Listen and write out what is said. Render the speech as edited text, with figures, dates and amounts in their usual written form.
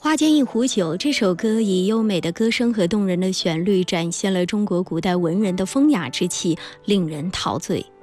花间一壶酒》这首歌以优美的歌声和动人的旋律，展现了中国古代文人的风雅之气，令人陶醉。